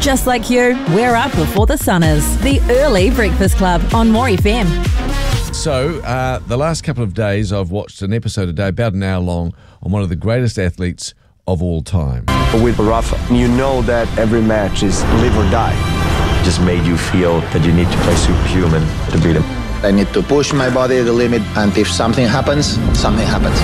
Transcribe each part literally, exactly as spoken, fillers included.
Just like you, we're up before the sun is. The Early Breakfast Club on More F M. So, uh, the last couple of days I've watched an episode a day, about an hour long, on one of the greatest athletes of all time. With Rafa, you know that every match is live or die. Just made you feel that you need to play superhuman to beat him. I need to push my body to the limit, and if something happens, something happens.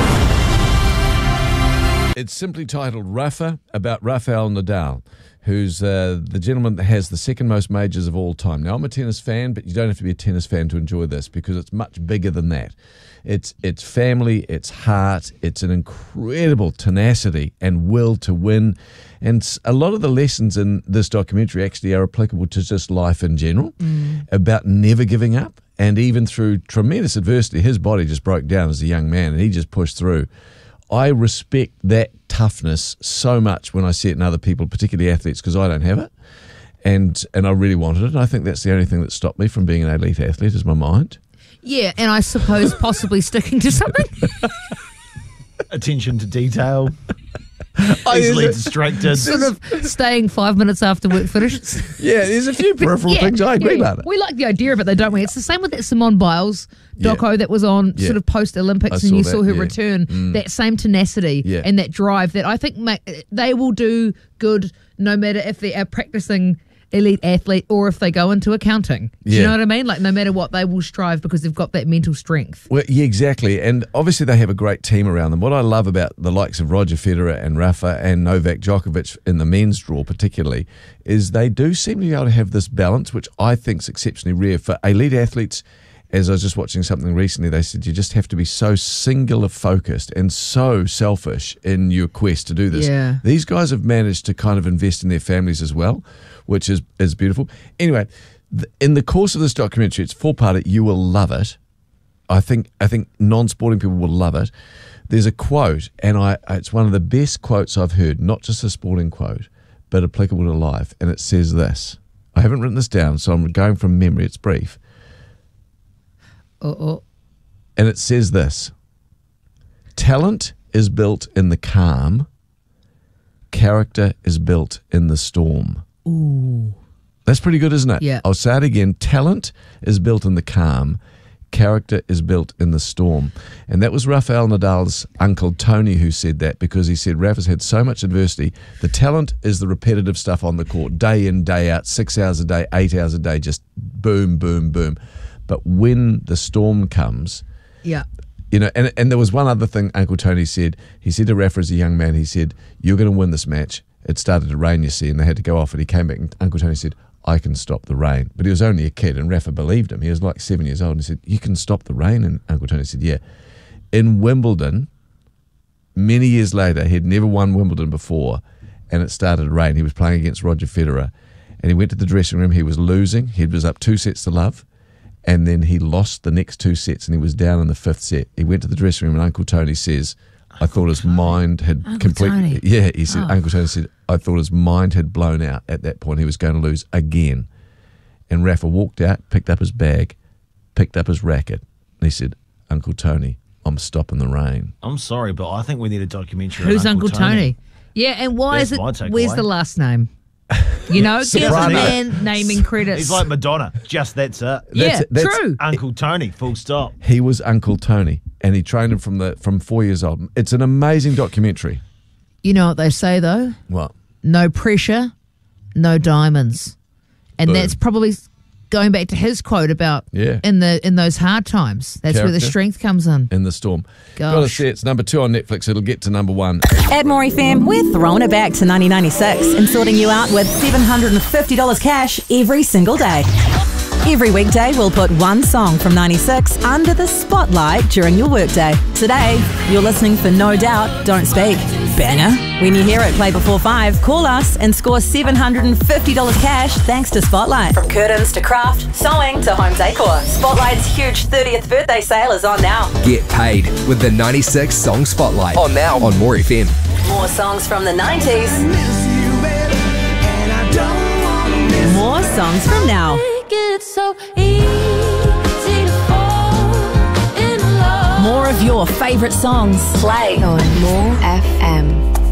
It's simply titled Rafa, about Rafael Nadal, who's uh, the gentleman that has the second most majors of all time. Now, I'm a tennis fan, but you don't have to be a tennis fan to enjoy this because it's much bigger than that. It's it's family, it's heart, it's an incredible tenacity and will to win. And a lot of the lessons in this documentary actually are applicable to just life in general, mm. about never giving up. And even through tremendous adversity, his body just broke down as a young man and he just pushed through. I respect that toughness so much when I see it in other people, particularly athletes, because I don't have it. And and I really wanted it. And I think that's the only thing that stopped me from being an elite athlete is my mind. Yeah, and I suppose possibly sticking to something. Attention to detail. Easily distracted. Sort of staying five minutes after work finishes. Yeah, there's a few peripheral yeah, things. I agree yeah, about it. We like the idea of it, though, don't we? It's the same with that Simone Biles doco yeah. that was on yeah. sort of post-Olympics, I and you saw saw that, her yeah. return. Mm. That same tenacity yeah. and that drive that I think ma- they will do good no matter if they are practicing elite athlete or if they go into accounting. Do yeah. you know what I mean? Like no matter what, they will strive because they've got that mental strength. Well, yeah, exactly. And obviously they have a great team around them. What I love about the likes of Roger Federer and Rafa and Novak Djokovic in the men's draw particularly is they do seem to be able to have this balance, which I think is exceptionally rare. For elite athletes, as I was just watching something recently, they said you just have to be so singular focused and so selfish in your quest to do this. Yeah. These guys have managed to kind of invest in their families as well, which is, is beautiful. Anyway, th- in the course of this documentary, it's four-parter, you will love it. I think I think non-sporting people will love it. There's a quote, and I it's one of the best quotes I've heard, not just a sporting quote, but applicable to life, and it says this. I haven't written this down, so I'm going from memory. It's brief. Uh-oh. And it says this. Talent is built in the calm. Character is built in the storm. Ooh. That's pretty good, isn't it? Yeah. I'll say it again. Talent is built in the calm. Character is built in the storm. And that was Rafael Nadal's uncle Tony who said that, because he said Rafa's had so much adversity. The talent is the repetitive stuff on the court, day in, day out, six hours a day, eight hours a day, just boom, boom, boom. But when the storm comes, yeah, you know, and and there was one other thing Uncle Tony said. He said to Rafa as a young man, he said, you're going to win this match. It started to rain, you see, and they had to go off, and he came back and Uncle Tony said, I can stop the rain. But he was only a kid, and Rafa believed him. He was like seven years old, and he said, you can stop the rain? And Uncle Tony said, yeah. In Wimbledon, many years later, he'd never won Wimbledon before, and it started to rain. He was playing against Roger Federer, and he went to the dressing room. He was losing. He was up two sets to love. And then he lost the next two sets and he was down in the fifth set. He went to the dressing room and Uncle Tony says, I thought his mind had Uncle completely... Tony. Yeah, he said, Oh. Uncle Tony said, I thought his mind had blown out at that point. He was going to lose again. And Rafa walked out, picked up his bag, picked up his racket, and he said, Uncle Tony, I'm stopping the rain. I'm sorry, but I think we need a documentary Who's on Uncle Uncle Tony? Tony. Yeah, and why That's is my it? takeaway. Where's the last name? You know, give the Soprano. man naming credits. He's like Madonna. Just that's it. yeah, That's- that's- true. Uncle Tony, full stop. He was Uncle Tony, and he trained him from the from four years old. It's an amazing documentary. You know what they say though? What? No pressure, no diamonds, and Boom. that's probably going back to his quote about Yeah. in the in those hard times. That's where the Character. strength comes in. In the Storm. Gosh. Gotta see, it's number two on Netflix. It'll get to number one. At More F M, we're throwing it back to nineteen ninety-six and sorting you out with seven hundred fifty dollars cash every single day. Every weekday, we'll put one song from ninety-six under the spotlight during your workday. Today, you're listening for No Doubt, Don't Speak. Banger. When you hear it play before five, call us and score seven hundred fifty dollars cash thanks to Spotlight. From curtains to craft, sewing to home decor, Spotlight's huge thirtieth birthday sale is on now. Get paid with the ninety-six Song Spotlight. On now on More F M. More songs from the nineties. More songs from now. More of your favourite songs. Play on More F M.